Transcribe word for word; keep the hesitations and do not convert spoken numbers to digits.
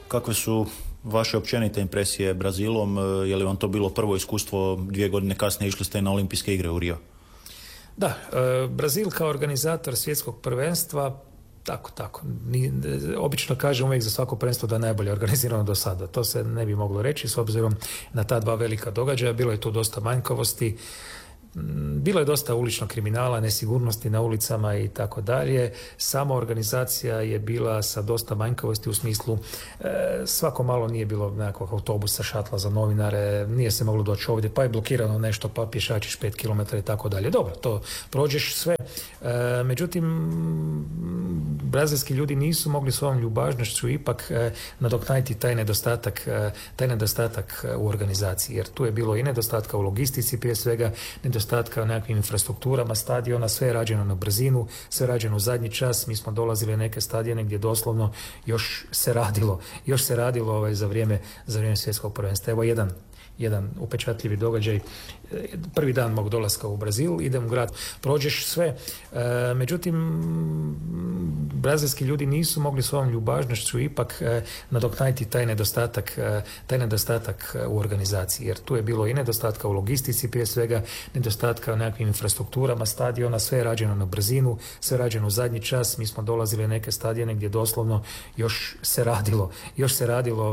Kakve su vaše općenite impresije Brazilom? Je li vam to bilo prvo iskustvo, dvije godine kasnije išli ste na olimpijske igre u Rio? Da, Brazil kao organizator svjetskog prvenstva, tako, tako. Ni, obično kažem uvijek za svako prvenstvo da je najbolje organizirano do sada. To se ne bi moglo reći s obzirom na ta dva velika događaja. Bilo je tu dosta manjkavosti. Bilo je dosta uličnog kriminala, nesigurnosti na ulicama i tako dalje. Sama organizacija je bila sa dosta manjkavosti u smislu e, svako malo nije bilo nekakvog autobusa, šatla za novinare, nije se moglo doći ovdje, pa je blokirano nešto, pa pješačiš pet kilometara i tako dalje. Dobro, to prođeš sve. E, međutim, brazilski ljudi nisu mogli svojom ljubažnošću ipak e, nadoknaditi taj nedostatak, e, taj nedostatak u organizaciji, jer tu je bilo i nedostatka u logistici prije svega, nedostatka u nekakvim infrastrukturama stadiona, sve je rađeno na brzinu, sve je rađeno u zadnji čas. Mi smo dolazili na neke stadione gdje doslovno još se radilo, još se radilo ovaj, za vrijeme, za vrijeme svjetskog prvenstva. Evo jedan jedan upečatljivi događaj. Prvi dan mog dolaska u Brazil, idem u grad, prođeš sve. E, međutim, brazilski ljudi nisu mogli svojom ljubažnošću ipak e, nadoknaditi taj nedostatak, e, taj nedostatak u organizaciji, jer tu je bilo i nedostatka u logistici prije svega, nedostatka u nekakvim infrastrukturama stadiona, sve je rađeno na brzinu, sve je rađeno u zadnji čas. Mi smo dolazili na neke stadione gdje doslovno još se radilo, još se radilo